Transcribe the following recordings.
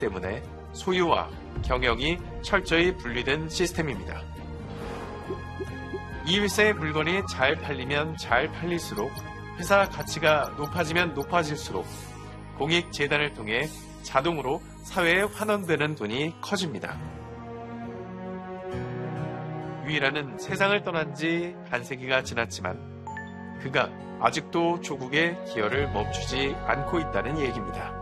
때문에 소유와 경영이 철저히 분리된 시스템입니다. 이 회사의 물건이 잘 팔리면 잘 팔릴수록 회사 가치가 높아지면 높아질수록 공익재단을 통해 자동으로 사회에 환원되는 돈이 커집니다. 유일한은 세상을 떠난 지 반세기가 지났지만 그가 아직도 조국의 기여를 멈추지 않고 있다는 얘기입니다.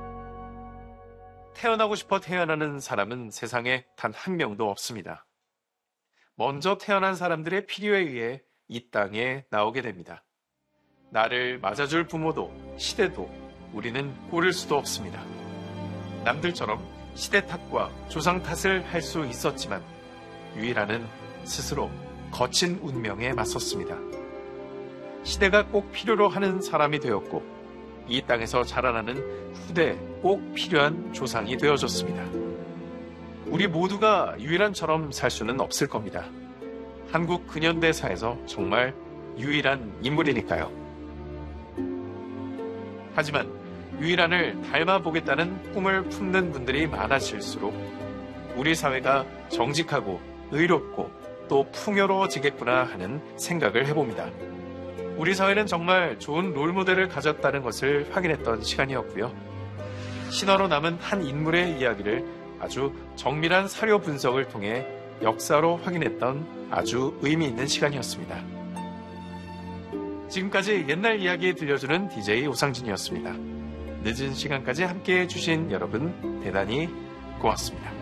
태어나고 싶어 태어나는 사람은 세상에 단 한 명도 없습니다. 먼저 태어난 사람들의 필요에 의해 이 땅에 나오게 됩니다. 나를 맞아줄 부모도 시대도 우리는 고를 수도 없습니다. 남들처럼 시대 탓과 조상 탓을 할 수 있었지만 유일한은 스스로 거친 운명에 맞섰습니다. 시대가 꼭 필요로 하는 사람이 되었고 이 땅에서 자라나는 후대에 꼭 필요한 조상이 되어줬습니다. 우리 모두가 유일한처럼 살 수는 없을 겁니다. 한국 근현대사에서 정말 유일한 인물이니까요. 하지만 유일한을 닮아보겠다는 꿈을 품는 분들이 많아질수록 우리 사회가 정직하고 의롭고 또 풍요로워지겠구나 하는 생각을 해봅니다. 우리 사회는 정말 좋은 롤모델을 가졌다는 것을 확인했던 시간이었고요. 신화로 남은 한 인물의 이야기를 아주 정밀한 사료 분석을 통해 역사로 확인했던 아주 의미 있는 시간이었습니다. 지금까지 옛날 이야기 들려주는 DJ 오상진이었습니다. 늦은 시간까지 함께해 주신 여러분 대단히 고맙습니다.